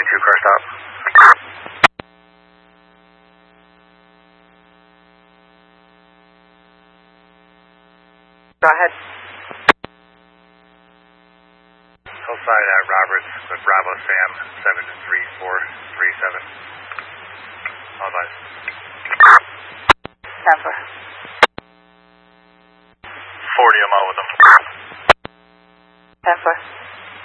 car stop. Go ahead. Hillside at Roberts with Bravo Sam 73437. All advised. Tampa. 40, I'm out with them. Tampa.